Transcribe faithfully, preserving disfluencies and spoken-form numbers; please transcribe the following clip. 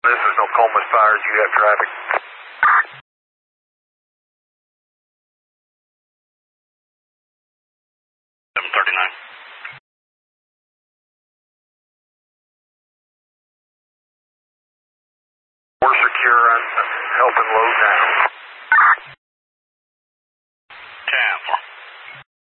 This is Nokomis Fires. You have traffic. seven thirty-nine. We're secure on helping load now.